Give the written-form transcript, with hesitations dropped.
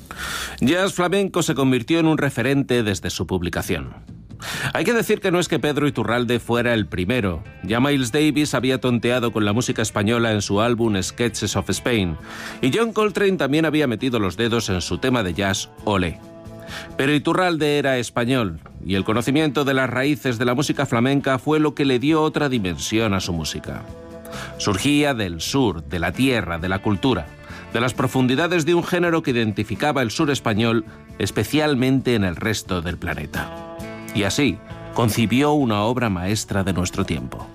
Jazz Flamenco se convirtió en un referente desde su publicación. Hay que decir que no es que Pedro Iturralde fuera el primero. Ya Miles Davis había tonteado con la música española en su álbum Sketches of Spain, y John Coltrane también había metido los dedos en su tema de jazz Olé. Pero Iturralde era español, y el conocimiento de las raíces de la música flamenca fue lo que le dio otra dimensión a su música. Surgía del sur, de la tierra, de la cultura, de las profundidades de un género que identificaba el sur español, especialmente en el resto del planeta. Y así concibió una obra maestra de nuestro tiempo.